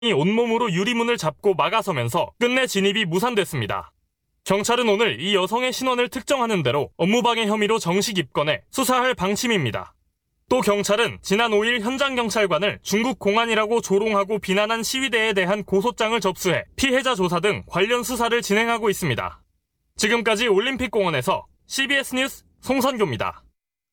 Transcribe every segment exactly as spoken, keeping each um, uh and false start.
온몸으로 유리문을 잡고 막아서면서 끝내 진입이 무산됐습니다. 경찰은 오늘 이 여성의 신원을 특정하는 대로 업무방해 혐의로 정식 입건해 수사할 방침입니다. 또 경찰은 지난 오 일 현장 경찰관을 중국 공안이라고 조롱하고 비난한 시위대에 대한 고소장을 접수해 피해자 조사 등 관련 수사를 진행하고 있습니다. 지금까지 올림픽공원에서 씨비에스 뉴스 송선교입니다.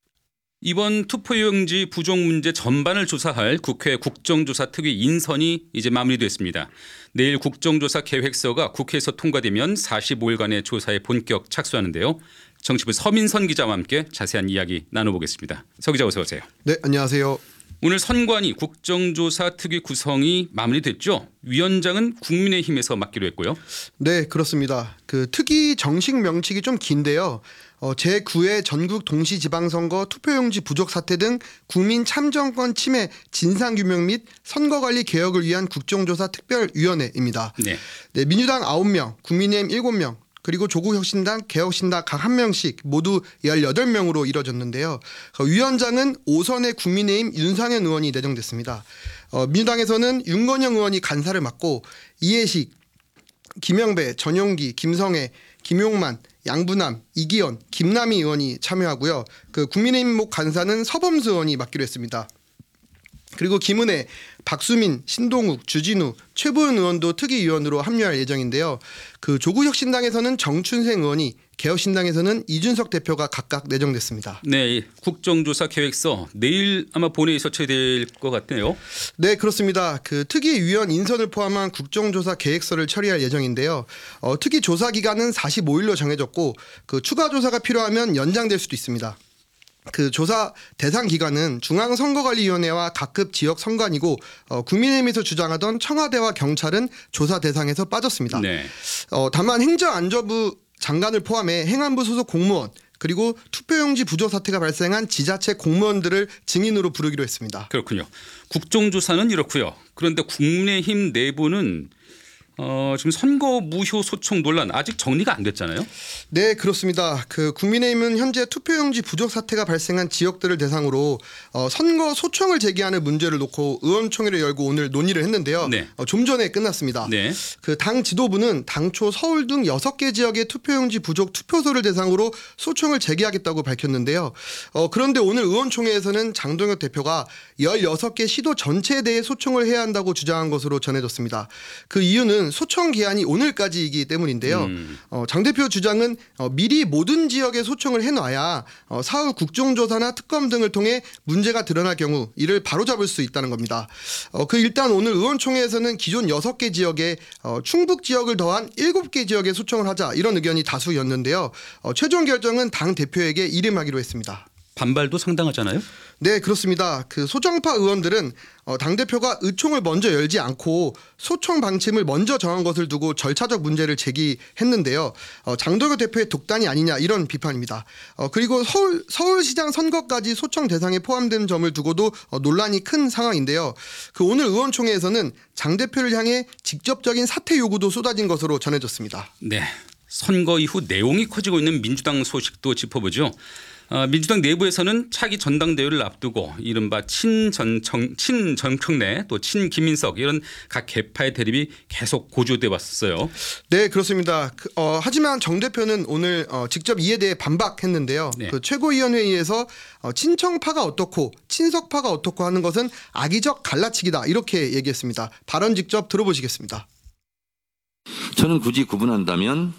이번 투표용지 부족 문제 전반을 조사할 국회 국정조사특위 인선이 이제 마무리됐습니다. 내일 국정조사 계획서가 국회에서 통과되면 사십오 일간의 조사에 본격 착수하는데요. 정치부 서민선 기자와 함께 자세한 이야기 나눠보겠습니다. 서 기자 어서 오세요. 네, 안녕하세요. 오늘 선관위 국정조사특위 구성이 마무리됐죠. 위원장은 국민의힘에서 맡기로 했고요. 네, 그렇습니다. 그 특위 정식 명칭이 좀 긴데요. 어, 제구 회 전국 동시지방선거 투표용지 부족 사태 등 국민 참정권 침해 진상규명 및 선거관리 개혁을 위한 국정조사 특별위원회입니다. 네. 네, 민주당 아홉 명, 국민의힘 일곱 명, 그리고 조국혁신당, 개혁신당 각 한 명씩 모두 열여덟 명으로 이뤄졌는데요. 위원장은 오선의 국민의힘 윤상현 의원이 내정됐습니다. 어, 민주당에서는 윤건영 의원이 간사를 맡고 이해식, 김영배, 전용기, 김성애, 김용만, 양부남, 이기현, 김남희 의원이 참여하고요. 그 국민의힘 목 간사는 서범수 의원이 맡기로 했습니다. 그리고 김은혜, 박수민, 신동욱, 주진우, 최보은 의원도 특위위원으로 합류할 예정인데요. 그 조국혁신당에서는 정춘생 의원이, 개혁신당에서는 이준석 대표가 각각 내정됐습니다. 네, 국정조사 계획서 내일 아마 본회의에서 처리될 것 같네요. 네, 그렇습니다. 그 특위위원 인선을 포함한 국정조사 계획서를 처리할 예정인데요. 어, 특위 조사 기간은 사십오 일로 정해졌고 그 추가 조사가 필요하면 연장될 수도 있습니다. 그 조사 대상 기관은 중앙선거관리위원회와 각급 지역 선관위고 어, 국민의힘에서 주장하던 청와대와 경찰은 조사 대상에서 빠졌습니다. 네. 어, 다만 행정안전부 장관을 포함해 행안부 소속 공무원 그리고 투표용지 부족 사태가 발생한 지자체 공무원들을 증인으로 부르기로 했습니다. 그렇군요. 국정조사는 이렇고요. 그런데 국민의힘 내부는 어, 지금 선거 무효 소송 논란 아직 정리가 안 됐잖아요. 네, 그렇습니다. 그 국민의힘은 현재 투표용지 부족 사태가 발생한 지역들을 대상으로 어, 선거 소청을 제기하는 문제를 놓고 의원총회를 열고 오늘 논의를 했는데요. 네. 어, 좀 전에 끝났습니다. 네. 그 당 지도부는 당초 서울 등 여섯 개 지역의 투표용지 부족 투표소를 대상으로 소청을 제기하겠다고 밝혔는데요. 어, 그런데 오늘 의원총회에서는 장동혁 대표가 열여섯 개 시도 전체에 대해 소청을 해야 한다고 주장한 것으로 전해졌습니다. 그 이유는 소청 기한이 오늘까지이기 때문인데요. 음. 어, 장 대표 주장은 어, 미리 모든 지역에 소청을 해놔야 어, 사후 국정조사나 특검 등을 통해 문제가 드러날 경우 이를 바로잡을 수 있다는 겁니다. 어, 그 일단 오늘 의원총회에서는 기존 여섯 개 지역에 어, 충북 지역을 더한 일곱 개 지역에 소청을 하자 이런 의견이 다수였는데요. 어, 최종 결정은 당 대표에게 이름하기로 했습니다. 반발도 상당하잖아요. 네, 그렇습니다. 그 소정파 의원들은 어, 당대표가 의총을 먼저 열지 않고 소청 방침을 먼저 정한 것을 두고 절차적 문제를 제기했는데요. 어, 장동혁 대표의 독단이 아니냐 이런 비판입니다. 어, 그리고 서울, 서울시장 선거까지 소청 대상에 포함된 점을 두고도 어, 논란이 큰 상황인데요. 그 오늘 의원총회에서는 장 대표를 향해 직접적인 사퇴 요구도 쏟아진 것으로 전해졌습니다. 네, 선거 이후 내용이 커지고 있는 민주당 소식도 짚어보죠. 어, 민주당 내부에서는 차기 전당대회를 앞두고 이른바 친전청, 친정청래 또 친김인석 이런 각 계파의 대립이 계속 고조돼 왔어요. 네, 그렇습니다. 그, 어, 하지만 정 대표는 오늘 어, 직접 이에 대해 반박했는데요. 네. 그 최고위원회의에서 어, 친청파가 어떻고 친석파가 어떻고 하는 것은 악의적 갈라치기다 이렇게 얘기했습니다. 발언 직접 들어보시겠습니다. 저는 굳이 구분한다면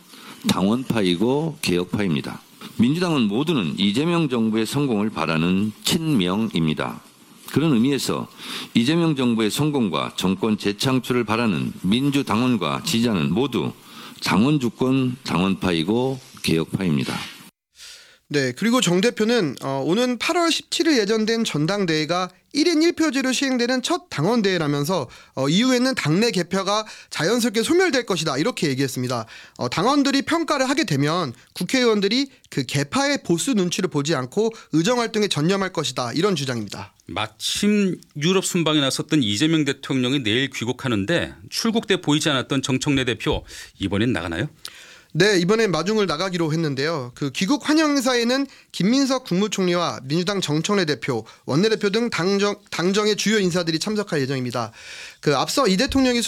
당원파이고 개혁파입니다. 민주당은 모두는 이재명 정부의 성공을 바라는 친명입니다. 그런 의미에서 이재명 정부의 성공과 정권 재창출을 바라는 민주당원과 지지자는 모두 당원 주권 당원파이고 개혁파입니다. 네, 그리고 정 대표는 어, 오는 팔월 십칠일 예정된 전당대회가 일 인 일 표제로 시행되는 첫 당원대회라면서 어, 이후에는 당내 개표가 자연스럽게 소멸될 것이다 이렇게 얘기했습니다. 어, 당원들이 평가를 하게 되면 국회의원들이 그 개파의 보수 눈치를 보지 않고 의정활동에 전념할 것이다 이런 주장입니다. 마침 유럽 순방에 나섰던 이재명 대통령이 내일 귀국하는데 출국 때 보이지 않았던 정청래 대표 이번엔 나가나요? 네, 이번엔 마중을 나가기로 했는데요. 그 귀국 환영 행사에는 김민석 국무총리와 민주당 정청래 대표, 원내대표 등 당정, 당정의 주요 인사들이 참석할 예정입니다. 그 앞서 이 대통령이